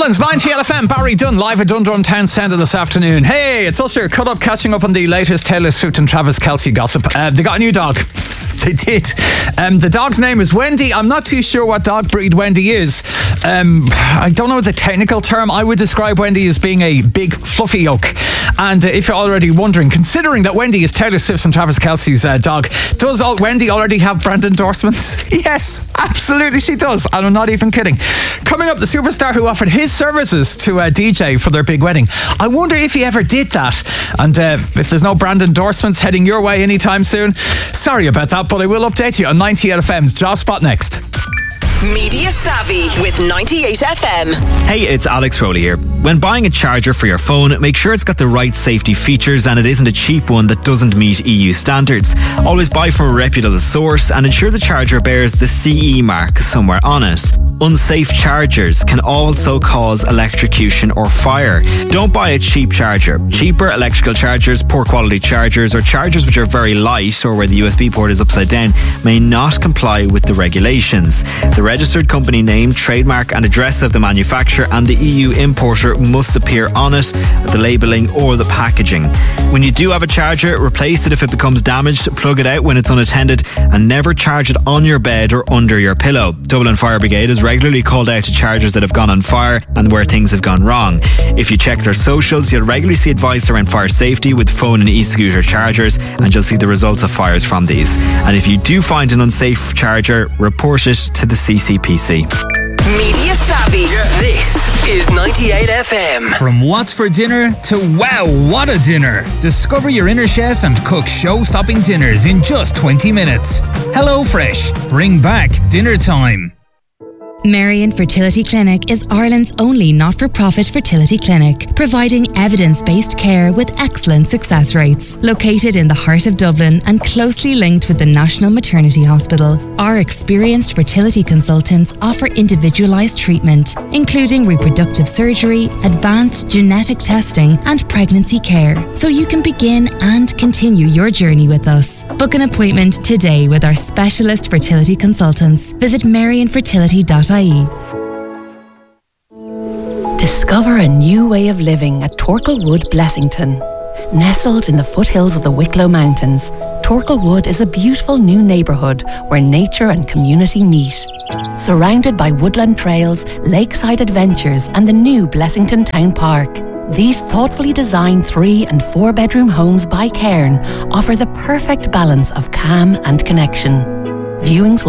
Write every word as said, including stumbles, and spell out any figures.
Dublin's ninety L F M, Barry Dunn, live at Dundrum Town Centre this afternoon. Hey, it's us here, cut up, catching up on the latest Taylor Swift and Travis Kelce gossip. Uh, they got a new dog. They did. Um, the dog's name is Wendy. I'm not too sure what dog breed Wendy is. Um, I don't know the technical term. I would describe Wendy as being a big fluffy yoke. And uh, if you're already wondering, considering that Wendy is Taylor Swift's and Travis Kelce's uh, dog, does all, Wendy already have brand endorsements? Yes, absolutely she does. And I'm not even kidding. Coming up, the superstar who offered his services to uh, D J for their big wedding. I wonder if he ever did that. And uh, if there's no brand endorsements heading your way anytime soon, sorry about that, but I will update you on ninety L F M's Job Spot next. Media Savvy with ninety-eight F M. Hey, it's Alex Rowley here. When buying a charger for your phone, make sure it's got the right safety features and it isn't a cheap one that doesn't meet E U standards. Always buy from a reputable source and ensure the charger bears the C E mark somewhere on it. Unsafe chargers can also cause electrocution or fire. Don't buy a cheap charger. Cheaper electrical chargers, poor quality chargers, or chargers which are very light or where the U S B port is upside down may not comply with the regulations. The registered company name, trademark and address of the manufacturer and the E U importer must appear on it, the labelling or the packaging. When you do have a charger, replace it if it becomes damaged, plug it out when it's unattended and never charge it on your bed or under your pillow. Dublin Fire Brigade is regularly called out to chargers that have gone on fire and where things have gone wrong. If you check their socials, you'll regularly see advice around fire safety with phone and e-scooter chargers, and you'll see the results of fires from these. And if you do find an unsafe charger, report it to the C C P C. Media Savvy. Yeah. This is ninety-eight F M. From what's for dinner to wow, what a dinner. Discover your inner chef and cook show-stopping dinners in just twenty minutes. HelloFresh. Bring back dinner time. Marion Fertility Clinic is Ireland's only not-for-profit fertility clinic, providing evidence-based care with excellent success rates. Located in the heart of Dublin and closely linked with the National Maternity Hospital, our experienced fertility consultants offer individualised treatment, including reproductive surgery, advanced genetic testing and pregnancy care, so you can begin and continue your journey with us. Book an appointment today with our specialist fertility consultants. Visit marion fertility dot I E. Discover a new way of living at Torklewood, Blessington. Nestled in the foothills of the Wicklow Mountains, Torklewood is a beautiful new neighbourhood where nature and community meet. Surrounded by woodland trails, lakeside adventures and the new Blessington Town Park, these thoughtfully designed three and four bedroom homes by Cairn offer the perfect balance of calm and connection. Viewings will